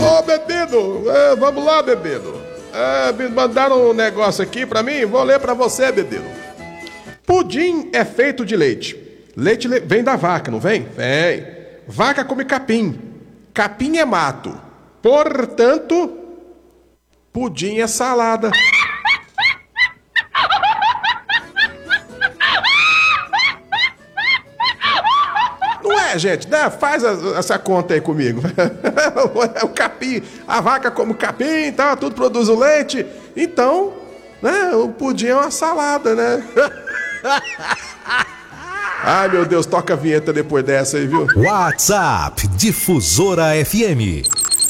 Ô, bebido, vamos lá, bebido. Me mandaram um negócio aqui pra mim, vou ler pra você, bebido. Pudim é feito de leite. Leite vem da vaca, não vem? Vem. Vaca come capim. Capim é mato. Portanto, pudim é salada. Não é, gente? Né? Faz essa conta aí comigo. O capim, a vaca come capim, tá? Tudo produz o leite. Então, né? O pudim é uma salada, né? Ai, meu Deus, toca a vinheta depois dessa aí, viu? WhatsApp Difusora FM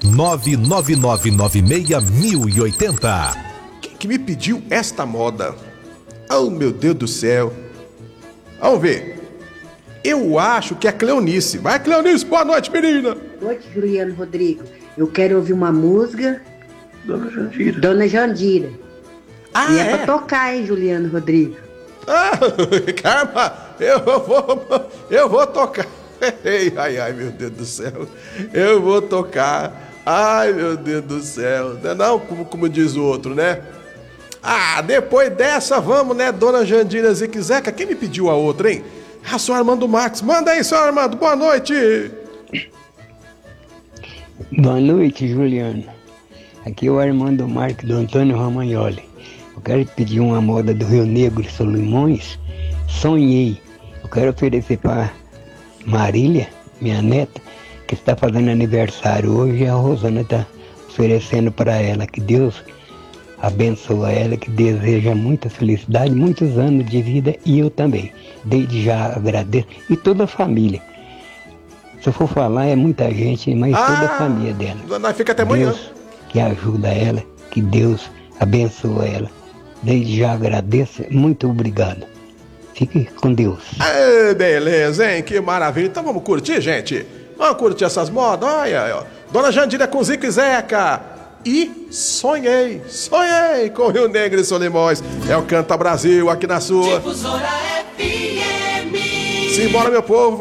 999961080. Quem que me pediu esta moda? Oh, meu Deus do céu. Vamos ver. Eu acho que é Cleonice. Vai, Cleonice, boa noite, menina. Boa noite, Juliano Rodrigo. Eu quero ouvir uma música. Dona Jandira. Dona Jandira. Ah, E é pra tocar, hein, Juliano Rodrigo? Ah, calma, eu vou tocar. Ai, meu Deus do céu. Eu vou tocar. Ai, meu Deus do céu. Não, como diz o outro, né? Ah, depois dessa, vamos, né, Dona Jandira Ziquezeca. Quem me pediu a outra, hein? Ah, senhor Armando Marques. Manda aí, senhor Armando. Boa noite. Boa noite, Juliano. Aqui é o Armando Marques, do Antônio Romagnoli. Eu quero pedir uma moda do Rio Negro e Solimões. Sonhei. Eu quero oferecer para Marília, minha neta, que está fazendo aniversário hoje. A Rosana está oferecendo para ela. Que Deus abençoe ela, que deseja muita felicidade, muitos anos de vida, e eu também. Desde já agradeço. E toda a família. Se eu for falar, é muita gente, mas toda a família dela. Nós fica até amanhã. Deus que ajuda ela, que Deus abençoe ela. Desde já agradeço, muito obrigado. Fique com Deus. Beleza, hein? Que maravilha. Então vamos curtir, gente? Vamos curtir essas modas? Olha, ó. Dona Jandira com Zico e Zeca. E sonhei com o Rio Negro e Solimões. É o Canta Brasil aqui na sua. Difusora FM. Simbora, meu povo.